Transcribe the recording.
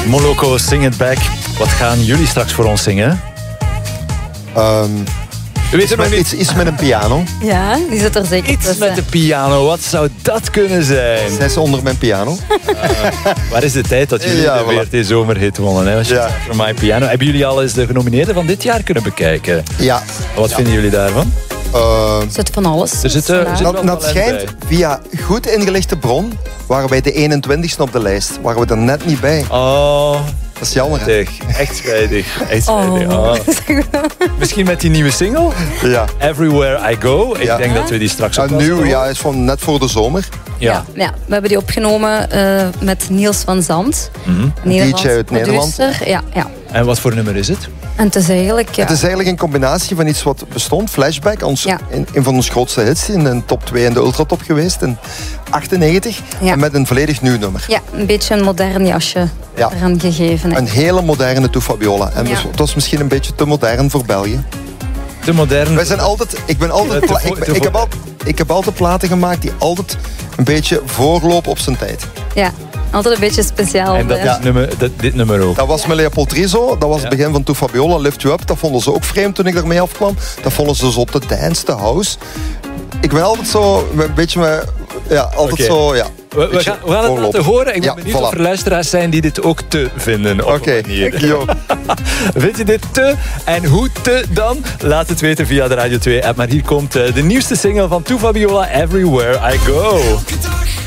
Moloko, Sing It Back. Wat gaan jullie straks voor ons zingen? U weet het nog niet. Iets met een piano. Ja, die zit er zeker Iets tussen. met de piano. Wat zou dat kunnen zijn? Zij is onder mijn piano. Waar is de tijd dat jullie Ja, de VRT-zomerhit wonnen? Hè? Ja. For My Piano. Hebben jullie al eens de genomineerden van dit jaar kunnen bekijken? Ja. Wat vinden jullie daarvan? Er zit van alles. Er zit Voilà. wel Dat schijnt, bij. via goed ingelichte bron, waren wij de 21ste op de lijst. Waren we er net niet bij. Oh, Dat is jammer, hè? spijtig. Echt spijtig. Echt spijtig. Oh. Oh. Misschien met die nieuwe single? Ja. Everywhere I Go. Ik Ja. denk dat we die straks ook wel Nu, zullen ja, is van net voor de zomer. Ja. Ja, we hebben die opgenomen met Niels van Zandt. Een Nederlandse DJ uit Nederland. producer. Ja. En wat voor nummer is het? En het is eigenlijk... Ja, Het is eigenlijk een combinatie van iets wat bestond. Flashback, Ja. een van onze grootste hits in de top 2 en de ultratop geweest in 98. Ja. En met een volledig nieuw nummer. ja, een beetje een modern jasje Ja. eraan gegeven. Hè. Een hele moderne Toe Fabiola. En Ja. dus, het was misschien een beetje te modern voor België. Te modern. Wij zijn altijd... Ik heb altijd platen gemaakt die altijd een beetje voorlopen op zijn tijd. Ja, altijd een beetje speciaal. En dat hè. is dit nummer ook. Dat was met Leopold Rizzo, dat was het begin van Toe Fabiola, Lift You Up. Dat vonden ze ook vreemd toen ik ermee afkwam. Dat vonden ze zo te dance, te house. Ik ben altijd zo, een beetje met... Ja, altijd Oké. zo, ja. We gaan het laten horen. Ik ben Ja, benieuwd voilà. of er luisteraars zijn die dit ook te vinden. Oké. Yo. Vind je dit te? En hoe te dan? Laat het weten via de Radio 2 app. Maar hier komt de nieuwste single van Toe Fabiola, Everywhere I Go.